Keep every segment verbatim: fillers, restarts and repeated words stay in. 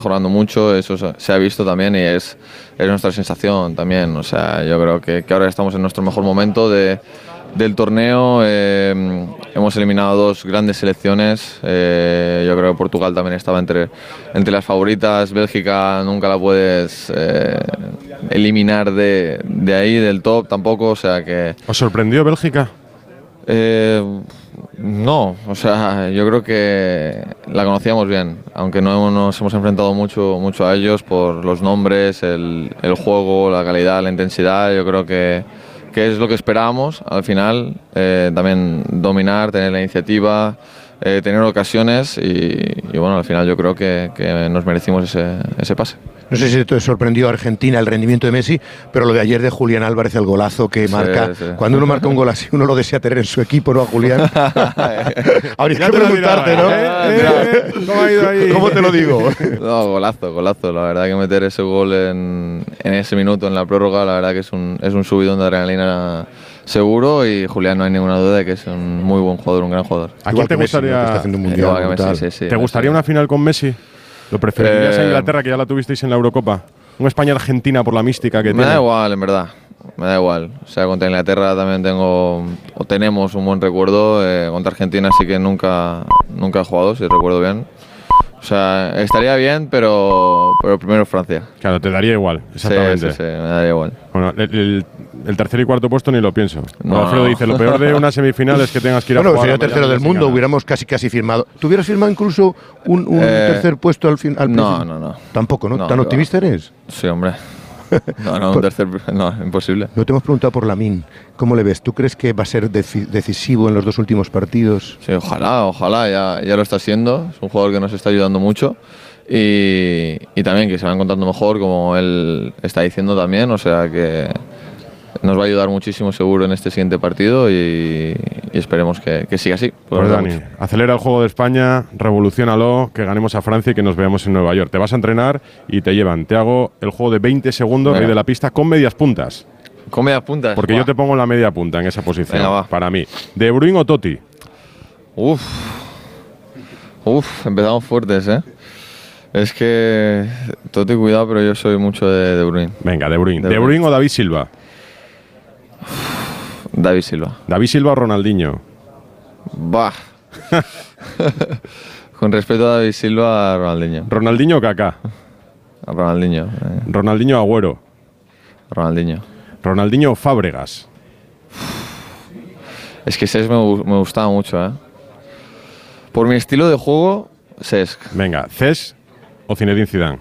mejorando mucho, eso se ha visto también y es, es nuestra sensación también. O sea, yo creo que, que ahora estamos en nuestro mejor momento de, del torneo. Eh, hemos eliminado dos grandes selecciones. Eh, yo creo que Portugal también estaba entre, entre las favoritas. Bélgica nunca la puedes eh, eliminar de, de ahí, del top tampoco. O sea que. ¿Os sorprendió Bélgica? Eh, no, o sea, yo creo que la conocíamos bien, aunque no nos hemos enfrentado mucho, mucho a ellos por los nombres, el, el juego, la calidad, la intensidad. Yo creo que, que es lo que esperábamos al final, eh, también dominar, tener la iniciativa, eh, tener ocasiones y, y bueno, al final yo creo que, que nos merecimos ese, ese pase. No sé si te sorprendió a Argentina el rendimiento de Messi, pero lo de ayer de Julián Álvarez, el golazo que sí, marca. Sí. Cuando uno marca un gol así, uno lo desea tener en su equipo, ¿no, a Julián? Habría que preguntarte, ¿no? ¿Eh? ¿Eh? ¿Cómo ha ido ahí? ¿Cómo te lo digo? No, golazo, golazo. La verdad que meter ese gol en, en ese minuto, en la prórroga, la verdad que es un, es un subidón de adrenalina seguro y Julián no hay ninguna duda de que es un muy buen jugador, un gran jugador. ¿A quién te gustaría? Messi, ¿no? Está haciendo un mundial Messi, sí, sí, ¿Te gustaría una final con Messi? ¿Lo preferirías eh, a Inglaterra, que ya la tuvisteis en la Eurocopa? ¿Un España-Argentina por la mística que me tiene? Me da igual, en verdad. Me da igual. O sea, contra Inglaterra también tengo o tenemos un buen recuerdo. Eh, contra Argentina sí que nunca, nunca he jugado, si recuerdo bien. O sea, estaría bien, pero, pero primero Francia. Claro, te daría igual, exactamente. Sí, sí, sí, me daría igual. Bueno, el, el, el tercer y cuarto puesto ni lo pienso. No, Alfredo no. dice, lo peor de una semifinal es que tengas que ir a bueno, jugar. Bueno, sería tercero del mundo, hubiéramos casi casi firmado. ¿Tú hubieras firmado incluso un, un eh, tercer puesto al final? No, no, no. Tampoco, ¿no? no ¿Tan optimista va. eres? Sí, hombre. No, no, un tercer, no, imposible. No te hemos preguntado por Lamine. ¿Cómo le ves? ¿Tú crees que va a ser decisivo en los dos últimos partidos? Sí, ojalá, ojalá, ya, ya lo está siendo. Es un jugador que nos está ayudando mucho y, y también que se va encontrando mejor, como él está diciendo también. O sea que nos va a ayudar muchísimo seguro en este siguiente partido y, y esperemos que, que siga así. Pues Dani, acelera el juego de España, revoluciónalo, que ganemos a Francia y que nos veamos en Nueva York. Te vas a entrenar y te llevan. Te hago el juego de veinte segundos ahí de la pista con medias puntas. ¿Con medias puntas? Porque Buah. yo te pongo la media punta en esa posición. Venga, va. Para mí. ¿De Bruyne o Totti? Uf. Uf, empezamos fuertes, ¿eh? Es que Totti, cuidado, pero yo soy mucho de De Bruyne. Venga, De Bruyne. De, ¿De Bruyne o David Silva? David Silva. ¿David Silva o Ronaldinho? Bah. Con respeto a David Silva, a Ronaldinho. ¿Ronaldinho o Kaká? A Ronaldinho. Eh. ¿Ronaldinho o Agüero? Ronaldinho. ¿Ronaldinho o Fábregas? Es que Cesc me, me gustaba mucho, ¿eh? Por mi estilo de juego, Cesc. Venga, ¿Cesc o Zinedine Zidane?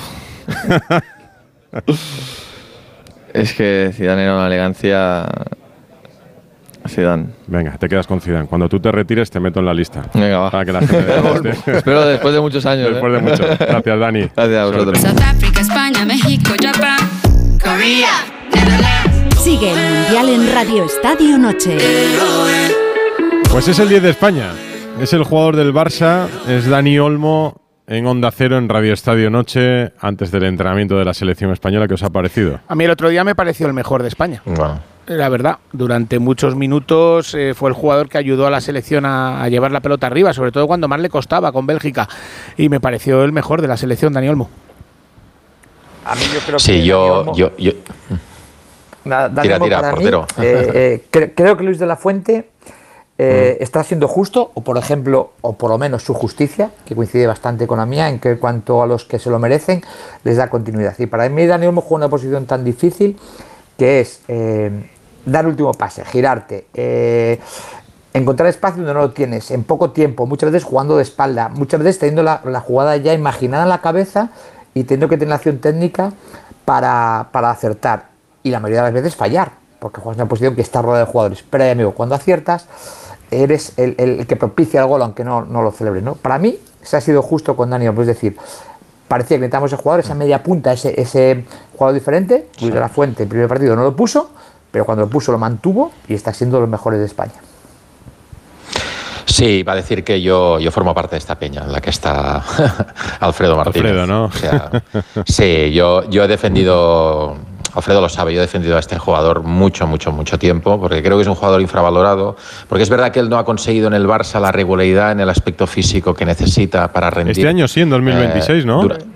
Es que Zidane era una elegancia. Zidane. Venga, te quedas con Zidane. Cuando tú te retires te meto en la lista. Venga, va. Para que la gente Espero después de muchos años. Después ¿eh? de mucho. Gracias, Dani. Gracias a vosotros. South Africa, España, México, Japón, Corea, Netherlands. Sigue el Mundial en Radio Estadio Noche. Pues es el diez de España. Es el jugador del Barça. Es Dani Olmo en Onda Cero en Radio Estadio Noche antes del entrenamiento de la selección española. ¿Qué os ha parecido? A mí el otro día me pareció el mejor de España. Wow. La verdad, durante muchos minutos eh, fue el jugador que ayudó a la selección a, a llevar la pelota arriba, sobre todo cuando más le costaba con Bélgica, y me pareció el mejor de la selección, Dani Olmo. A mí yo creo sí, que yo, Olmo, yo, yo... Dani tira, Olmo tira, para portero. mí, eh, eh, cre- creo que Luis de la Fuente eh, mm. está siendo justo, o por ejemplo, o por lo menos su justicia, que coincide bastante con la mía, en que en cuanto a los que se lo merecen, les da continuidad. Y para mí Dani Olmo juega una posición tan difícil que es eh, dar el último pase, girarte, eh, encontrar espacio donde no lo tienes, en poco tiempo, muchas veces jugando de espalda, muchas veces teniendo la, la jugada ya imaginada en la cabeza y teniendo que tener la acción técnica para, para acertar. Y la mayoría de las veces fallar, porque juegas en una posición que está rodeada de jugadores. Pero, amigo, cuando aciertas, eres el, el que propicia el gol, aunque no, no lo celebres, ¿no? Para mí, se ha sido justo con Dani Olmo, es decir, parecía que necesitábamos ese jugador, esa media punta, ese, ese jugador diferente. Luis de la Fuente, el primer partido no lo puso, pero cuando lo puso lo mantuvo y está siendo de los mejores de España. Sí, va a decir que yo, yo formo parte de esta peña en la que está Alfredo Martínez. Alfredo, ¿no? O sea, sí, yo, yo he defendido, Alfredo lo sabe, yo he defendido a este jugador mucho, mucho, mucho tiempo, porque creo que es un jugador infravalorado, porque es verdad que él no ha conseguido en el Barça la regularidad en el aspecto físico que necesita para rendir. Este año sí, en dos mil veintiséis, eh, ¿no? Dura,